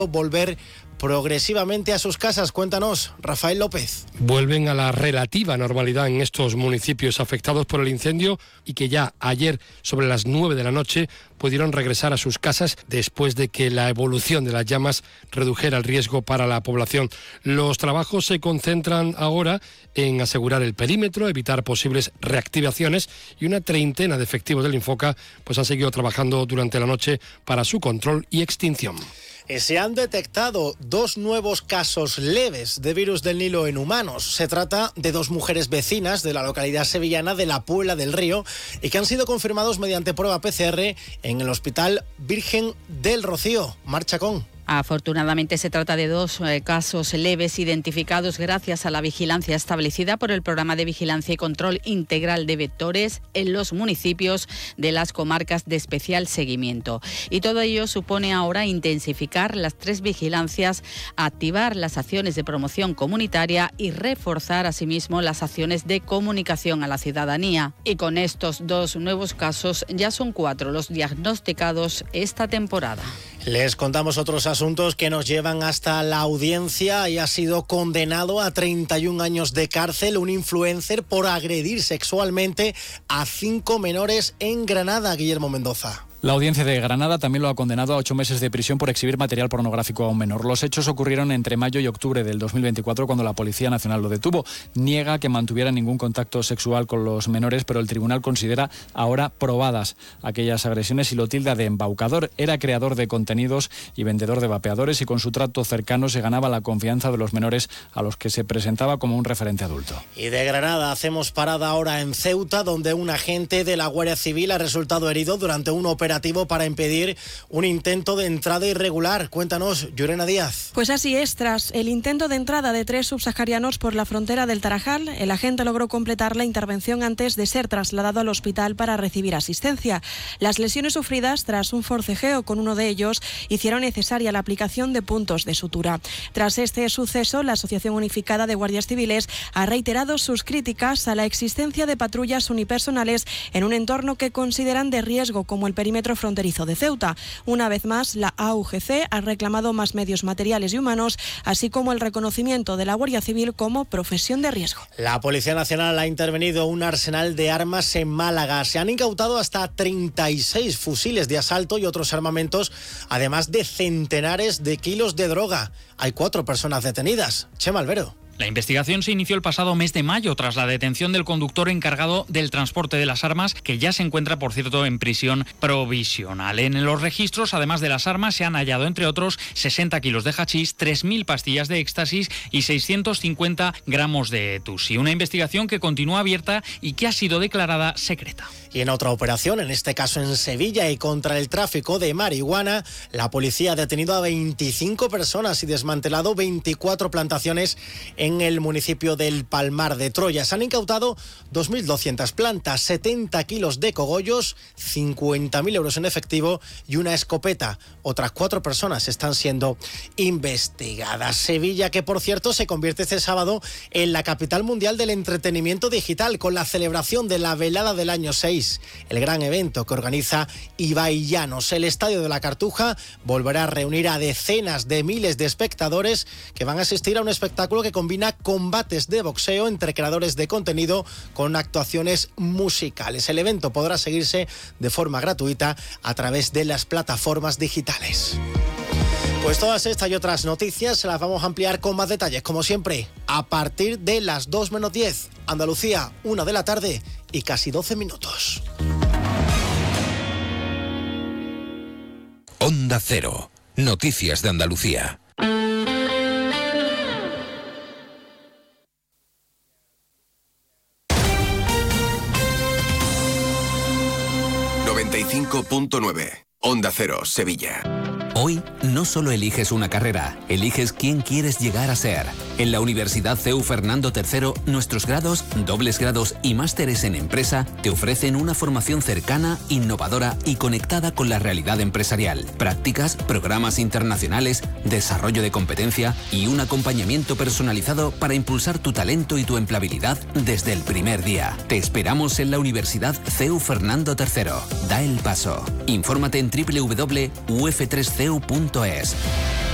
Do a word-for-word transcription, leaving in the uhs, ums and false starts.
volver progresivamente a sus casas. Cuéntanos, Rafael López. Vuelven a la relativa normalidad en estos municipios afectados por el incendio y que ya ayer sobre las nueve de la noche pudieron regresar a sus casas después de que la evolución de las llamas redujera el riesgo para la población. Los trabajos se concentran ahora en asegurar el perímetro, evitar posibles reactivaciones, y una treintena de efectivos del Infoca pues han seguido trabajando durante la noche para su control y extinción. Se han detectado dos nuevos casos leves de virus del Nilo en humanos. Se trata de dos mujeres vecinas de la localidad sevillana de La Puebla del Río y que han sido confirmados mediante prueba P C R en el Hospital Virgen del Rocío. Mar Chacón. Afortunadamente se trata de dos eh, casos leves identificados gracias a la vigilancia establecida por el Programa de Vigilancia y Control Integral de Vectores en los municipios de las comarcas de especial seguimiento. Y todo ello supone ahora intensificar las tres vigilancias, activar las acciones de promoción comunitaria y reforzar asimismo las acciones de comunicación a la ciudadanía. Y con estos dos nuevos casos ya son cuatro los diagnosticados esta temporada. Les contamos otros asuntos que nos llevan hasta la audiencia. Y ha sido condenado a treinta y un años de cárcel un influencer por agredir sexualmente a cinco menores en Granada. Guillermo Mendoza. La audiencia de Granada también lo ha condenado a ocho meses de prisión por exhibir material pornográfico a un menor. Los hechos ocurrieron entre mayo y octubre del dos mil veinticuatro, cuando la Policía Nacional lo detuvo. Niega que mantuviera ningún contacto sexual con los menores, pero el tribunal considera ahora probadas aquellas agresiones y lo tilda de embaucador. Era creador de contenidos y vendedor de vapeadores, y con su trato cercano se ganaba la confianza de los menores a los que se presentaba como un referente adulto. Y de Granada hacemos parada ahora en Ceuta, donde un agente de la Guardia Civil ha resultado herido durante un operativo para impedir un intento de entrada irregular. Cuéntanos, Llorena Díaz. Pues así es, tras el intento de entrada de tres subsaharianos por la frontera del Tarajal, el agente logró completar la intervención antes de ser trasladado al hospital para recibir asistencia. Las lesiones sufridas tras un forcejeo con uno de ellos hicieron necesaria la aplicación de puntos de sutura. Tras este suceso, la Asociación Unificada de Guardias Civiles ha reiterado sus críticas a la existencia de patrullas unipersonales en un entorno que consideran de riesgo, como el perímetro fronterizo de Ceuta. Una vez más, la A U G C ha reclamado más medios materiales y humanos, así como el reconocimiento de la Guardia Civil como profesión de riesgo. La Policía Nacional ha intervenido un arsenal de armas en Málaga. Se han incautado hasta treinta y seis fusiles de asalto y otros armamentos, además de centenares de kilos de droga. Hay cuatro personas detenidas. Chema Albero. La investigación se inició el pasado mes de mayo tras la detención del conductor encargado del transporte de las armas, que ya se encuentra, por cierto, en prisión provisional. En los registros, además de las armas, se han hallado, entre otros, sesenta kilos de hachís, tres mil pastillas de éxtasis y seiscientos cincuenta gramos de tusi. Una investigación que continúa abierta y que ha sido declarada secreta. Y en otra operación, en este caso en Sevilla, y contra el tráfico de marihuana, la policía ha detenido a veinticinco personas y desmantelado veinticuatro plantaciones en el municipio del Palmar de Troya. Se han incautado dos mil doscientas plantas, setenta kilos de cogollos, cincuenta mil euros en efectivo y una escopeta. Otras cuatro personas están siendo investigadas. Sevilla, que por cierto se convierte este sábado en la capital mundial del entretenimiento digital, con la celebración de la velada del año seis. El gran evento que organiza Ibai Llanos. El Estadio de la Cartuja volverá a reunir a decenas de miles de espectadores que van a asistir a un espectáculo que combina combates de boxeo entre creadores de contenido con actuaciones musicales. El evento podrá seguirse de forma gratuita a través de las plataformas digitales. Pues todas estas y otras noticias se las vamos a ampliar con más detalles, como siempre, a partir de las dos menos diez. Andalucía, una de la tarde y casi doce minutos. Onda Cero. Noticias de Andalucía. noventa y cinco punto nueve. Onda Cero, Sevilla. Hoy no solo eliges una carrera, eliges quién quieres llegar a ser. En la Universidad C E U Fernando tercero, nuestros grados, dobles grados y másteres en empresa te ofrecen una formación cercana, innovadora y conectada con la realidad empresarial. Prácticas, programas internacionales, desarrollo de competencia y un acompañamiento personalizado para impulsar tu talento y tu empleabilidad desde el primer día. Te esperamos en la Universidad C E U Fernando tercero. Da el paso. Infórmate en doble u doble u doble u punto u f tres c e u punto es.